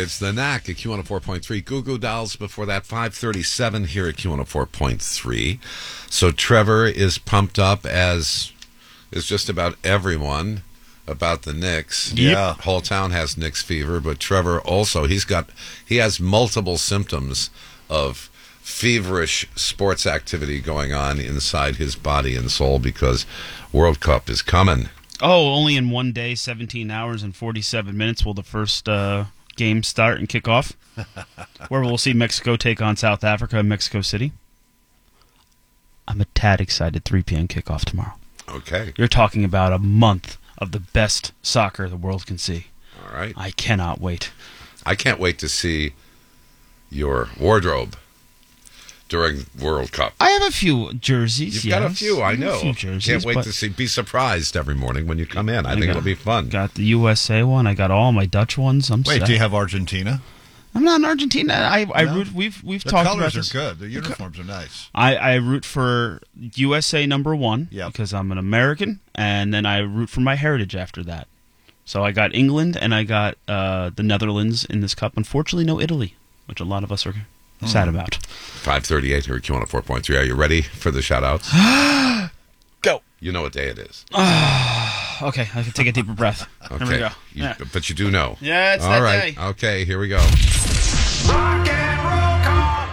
It's the Knack at Q104.3. Goo Goo Dolls before that, 5:37 here at Q104.3. So Trevor is pumped up, as is just about everyone, about the Knicks. Yeah. Whole town has Knicks fever, but Trevor also, he has multiple symptoms of feverish sports activity going on inside his body and soul because World Cup is coming. Oh, only in 1 day, 17 hours and 47 minutes will the first game start and kick off, where we'll see Mexico take on South Africa in Mexico City. I'm a tad excited. 3 p.m. kickoff tomorrow. Okay. You're talking about a month of the best soccer the world can see. All right. I cannot wait. I can't wait to see your wardrobe during World Cup. I have a few jerseys. You've got a few, I know. A few jerseys, Can't wait to be surprised every morning when you come in. I think it'll be fun. Got the USA one. I got all my Dutch ones. Wait, set. do you have Argentina? I'm not in Argentina. I No? root. We've The talked about colors this. are good. The uniforms are nice. I root for USA #1 Yep. because I'm an American, and then I root for my heritage after that. So I got England and I got the Netherlands in this cup. Unfortunately, no Italy, which a lot of us are sad about. 5:38 here at Q104.3. Are you ready for the shout-outs? Go. You know what day it is. Okay, I can take a deeper breath. Okay. Here we go. Yeah. But you do know. Yeah, it's All that right. day. Okay, here we go. Rock and roll call.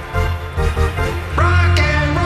Rock and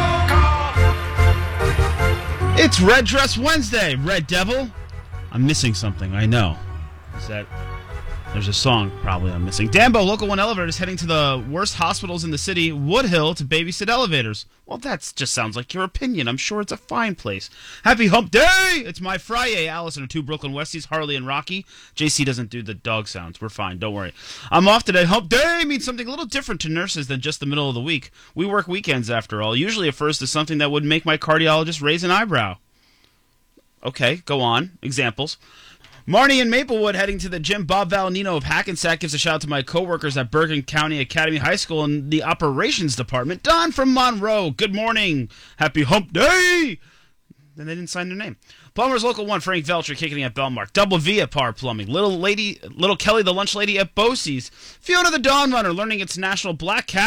roll call. It's Red Dress Wednesday, Red Devil. I'm missing something, I know. Is that... There's a song probably I'm missing. Dambo, Local 1 Elevator is heading to the worst hospitals in the city, Woodhill, to babysit elevators. Well, that just sounds like your opinion. I'm sure it's a fine place. Happy Hump Day! It's my Friday. Alice and her 2 Brooklyn Westies, Harley and Rocky. JC doesn't do the dog sounds. We're fine. Don't worry. I'm off today. Hump Day means something a little different to nurses than just the middle of the week. We work weekends, after all. Usually it refers to something that would make my cardiologist raise an eyebrow. Okay, go on. Examples. Marnie in Maplewood heading to the gym. Bob Valenino of Hackensack gives a shout out to my coworkers at Bergen County Academy High School in the operations department. Don from Monroe, good morning. Happy Hump Day. Then they didn't sign their name. Plumbers Local 1, Frank Velcher kicking at Belmark. Double V at Par Plumbing. Little Kelly the lunch lady at Bosie's. Fiona the Dawn Runner learning its National Black Cat